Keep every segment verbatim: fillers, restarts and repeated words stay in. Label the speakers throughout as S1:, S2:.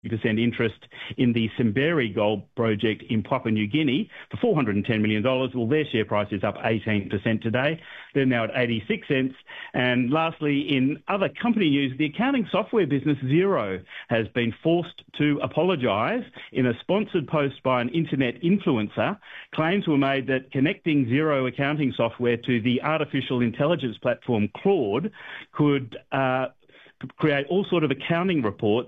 S1: percent interest in the Simberi gold project in Papua New Guinea for four hundred ten million dollars. Well, their share price is up eighteen percent today. They're now at eighty-six cents. And lastly, in other company news, the accounting software business Xero has been forced to apologise. In a sponsored post by an internet influencer, claims were made that connecting Xero accounting software to the artificial intelligence platform Claude could uh, create all sort of accounting reports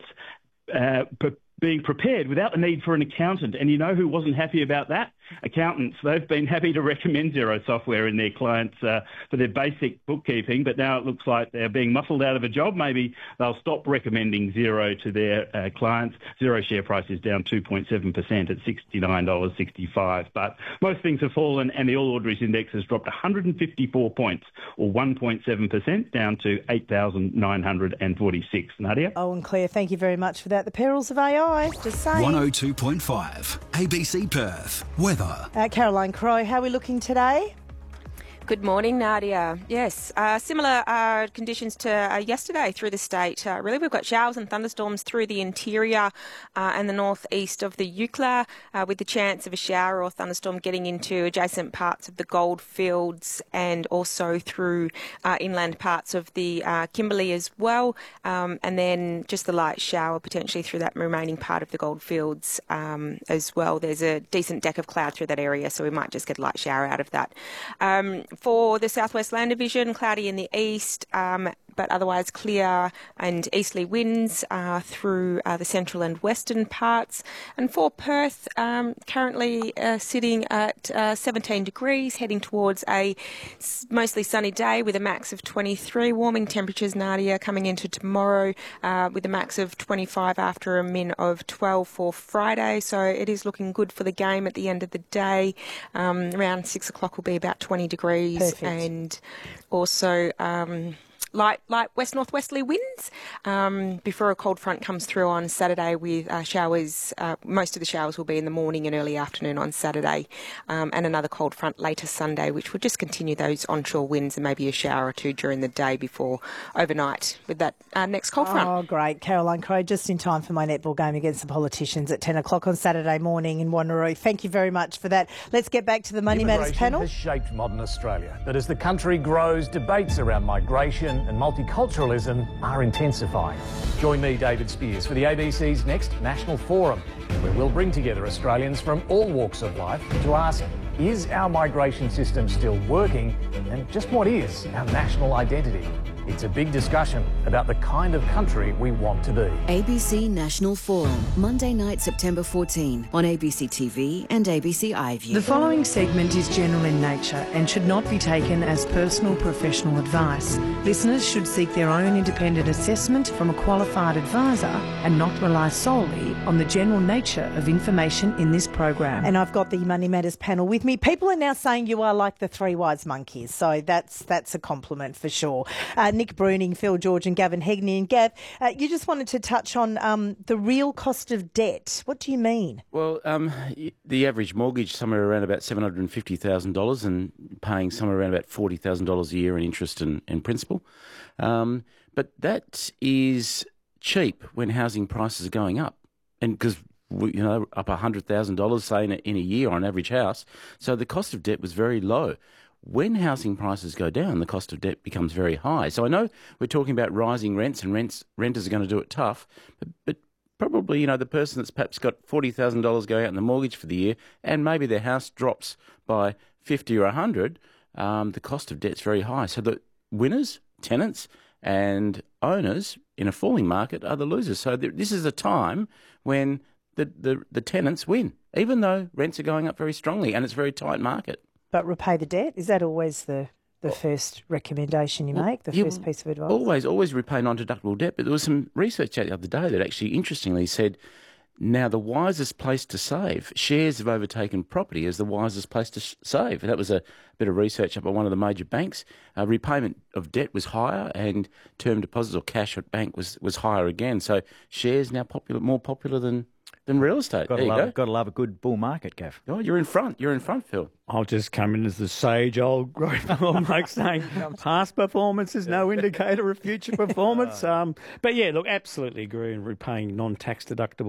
S1: Uh, pre- being prepared without the need for an accountant. And you know who wasn't happy about that? Accountants. They've been happy to recommend Xero software in their clients uh, for their basic bookkeeping, but now it looks like they're being muffled out of a job. Maybe they'll stop recommending Xero to their uh, clients. Xero share price is down two point seven percent at sixty-nine dollars sixty-five. But most things have fallen, and the All Ordinaries Index has dropped one hundred fifty-four points, or one point seven percent, down to eight thousand nine hundred forty-six. Nadia?
S2: Oh, and Claire, thank you very much for that. The perils of A I, just saying.
S3: one oh two point five, A B C Perth. Weather.
S2: Uh, Caroline Crowe, how are we looking today?
S4: Good morning, Nadia. Yes, uh, similar uh, conditions to uh, yesterday through the state. Uh, really, we've got showers and thunderstorms through the interior uh, and the northeast of the Eucla, uh, with the chance of a shower or thunderstorm getting into adjacent parts of the Goldfields and also through uh, inland parts of the uh, Kimberley as well. Um, and then just the light shower potentially through that remaining part of the Goldfields um, as well. There's a decent deck of cloud through that area, so we might just get a light shower out of that. Um, For the Southwest Land Division, cloudy in the east, um, but otherwise clear and easterly winds uh, through uh, the central and western parts. And for Perth, um, currently uh, sitting at uh, seventeen degrees, heading towards a mostly sunny day with a max of twenty-three. Warming temperatures, Nadia, coming into tomorrow uh, with a max of twenty-five after a min of twelve for Friday. So it is looking good for the game at the end of the day. Um, around six o'clock will be about twenty degrees.
S2: Perfect.
S4: And also um, light light west northwesterly winds um, before a cold front comes through on Saturday with uh, showers. Uh, most of the showers will be in the morning and early afternoon on Saturday, um, and another cold front later Sunday, which will just continue those onshore winds and maybe a shower or two during the day before overnight with that uh, next cold front.
S2: Oh, great. Caroline Crowe, just in time for my netball game against the Politicians at ten o'clock on Saturday morning in Wanneroo. Thank you very much for that. Let's get back to the Money Matters panel.
S5: Immigration has shaped modern Australia, but as the country grows, debates around migration and multiculturalism are intensifying. Join me, David Spears, for the A B C's next National Forum, where we'll bring together Australians from all walks of life to ask, is our migration system still working, and just what is our national identity? It's a big discussion about the kind of country we want to be.
S6: A B C National Forum, Monday night, September fourteenth, on A B C T V and A B C iView.
S7: The following segment is general in nature and should not be taken as personal professional advice. Listeners should seek their own independent assessment from a qualified advisor and not rely solely on the general nature of information in this program.
S2: And I've got the Money Matters panel with me. People are now saying you are like the three wise monkeys, so that's that's a compliment for sure. Uh, Nick Bruning, Phil George and Gavin Hegney. And Gav, uh, you just wanted to touch on um, the real cost of debt. What do you mean?
S8: Well, um, the average mortgage somewhere around about seven hundred fifty thousand dollars and paying somewhere around about forty thousand dollars a year in interest and, and principal. Um, but that is cheap when housing prices are going up. And because, you know, up one hundred thousand dollars, say, in a, in a year on average house. So the cost of debt was very low. When housing prices go down, the cost of debt becomes very high. So I know we're talking about rising rents and rents renters are going to do it tough, but, but probably, you know, the person that's perhaps got forty thousand dollars going out in the mortgage for the year and maybe their house drops by fifty or one hundred, um, the cost of debt's very high. So the winners, tenants and owners in a falling market are the losers. So th- this is a time when the, the, the tenants win, even though rents are going up very strongly and it's a very tight market.
S2: But repay the debt? Is that always the, the first recommendation you make, the
S8: You
S2: first piece of advice?
S8: Always, always repay non-deductible debt. But there was some research out the other day that actually interestingly said, now the wisest place to save, shares have overtaken property as the wisest place to sh- save. And that was a bit of research up by one of the major banks. Uh, repayment of debt was higher and term deposits or cash at bank was, was higher again. So shares now popular, more popular than... than real estate.
S9: Got
S8: there
S9: to,
S8: you
S9: love,
S8: go.
S9: got to love a good bull market, Gav.
S8: Oh, you're in front. You're in front, Phil.
S10: I'll just come in as the sage old growth like saying past performance is no indicator of future performance. Um, but yeah, look, absolutely agree in repaying non-tax deductible